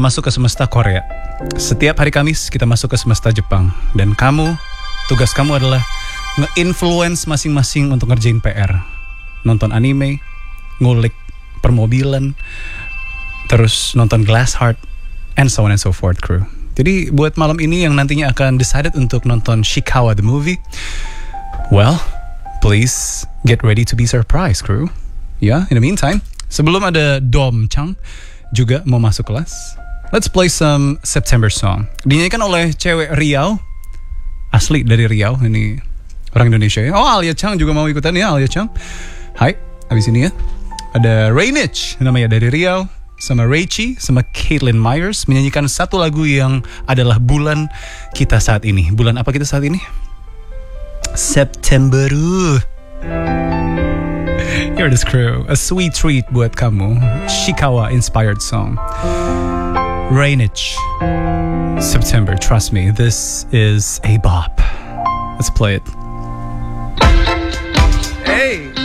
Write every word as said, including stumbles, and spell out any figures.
masuk ke semesta Korea. Setiap hari Kamis kita masuk ke semesta Jepang. Dan kamu, tugas kamu adalah nge-influence masing-masing untuk ngerjain P R. Nonton anime, ngulik permobilan, terus nonton Glass Heart, and so on and so forth, crew. Jadi buat malam ini yang nantinya akan decided untuk nonton Shikawa the movie, well, please get ready to be surprised, crew. Ya, yeah, in the meantime, sebelum ada Dom Chang juga mau masuk kelas, let's play some September song. Dinyanyikan oleh cewek Riau, asli dari Riau, ini orang Indonesia ya. Oh, Alia Chang juga mau ikutan ya, Alia Chang. Hai, abis ini ya ada Rainich, namanya dari Riau, sama Raichi, sama Caitlin Myers menyanyikan satu lagu yang adalah bulan kita saat ini. Bulan apa kita saat ini? September. Here it is, crew. A sweet treat buat kamu. Shikawa inspired song. Rainich. September. Trust me, this is a bop. Let's play it. Hey!